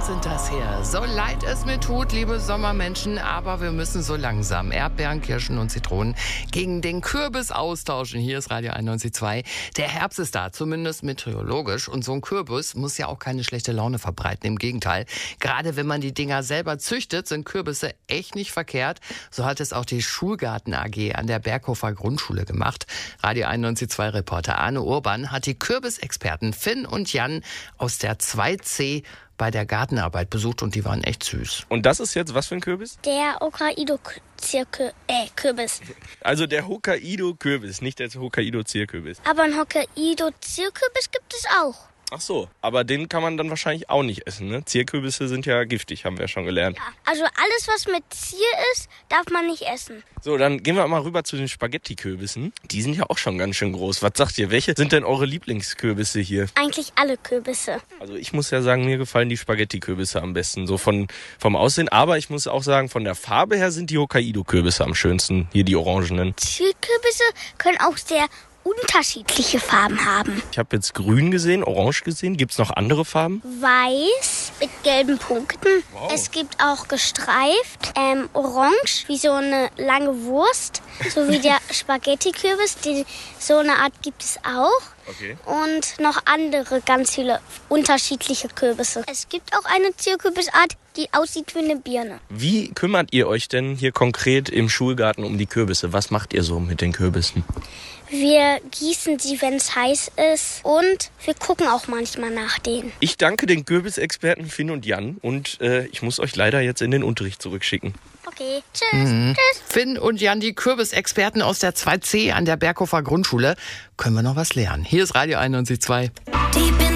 sind das hier. So leid es mir tut, liebe Sommermenschen, aber wir müssen so langsam Erdbeeren, Kirschen und Zitronen gegen den Kürbis austauschen. Hier ist Radio 91.2. Der Herbst ist da, zumindest meteorologisch. Und so ein Kürbis muss ja auch keine schlechte Laune verbreiten. Im Gegenteil, gerade wenn man die Dinger selber züchtet, sind Kürbisse echt nicht verkehrt. So hat es auch die Schulgarten AG an der Berghofer Grundschule gemacht. Radio 91.2 Reporter Arne Urban hat die Kürbisexperten Finn und Jan aus der 2C bei der Gartenarbeit besucht und die waren echt süß. Und das ist jetzt was für ein Kürbis? Der Hokkaido-Kürbis. Also der Hokkaido-Kürbis, nicht der Hokkaido-Zierkürbis. Aber ein Hokkaido-Zierkürbis gibt es auch. Ach so, aber den kann man dann wahrscheinlich auch nicht essen, ne? Zierkürbisse sind ja giftig, haben wir schon gelernt. Ja, also alles, was mit Zier ist, darf man nicht essen. So, dann gehen wir mal rüber zu den Spaghetti-Kürbissen. Die sind ja auch schon ganz schön groß. Was sagt ihr, welche sind denn eure Lieblingskürbisse hier? Eigentlich alle Kürbisse. Also ich muss ja sagen, mir gefallen die Spaghetti-Kürbisse am besten, so vom Aussehen. Aber ich muss auch sagen, von der Farbe her sind die Hokkaido-Kürbisse am schönsten, hier die orangenen. Zierkürbisse können auch sehr unterschiedliche Farben haben. Ich habe jetzt grün gesehen, orange gesehen. Gibt es noch andere Farben? Weiß mit gelben Punkten. Wow. Es gibt auch gestreift, orange, wie so eine lange Wurst, so wie der Spaghetti-Kürbis. So eine Art gibt es auch. Okay. Und noch andere, ganz viele unterschiedliche Kürbisse. Es gibt auch eine Zierkürbisart, die aussieht wie eine Birne. Wie kümmert ihr euch denn hier konkret im Schulgarten um die Kürbisse? Was macht ihr so mit den Kürbissen? Wir gießen sie, wenn es heiß ist, und wir gucken auch manchmal nach denen. Ich danke den Kürbisexperten Finn und Jan und ich muss euch leider jetzt in den Unterricht zurückschicken. Okay, tschüss. Tschüss. Finn und Jan, die Kürbisexperten aus der 2C an der Berghofer Grundschule. Können wir noch was lernen? Hier ist Radio 91.2.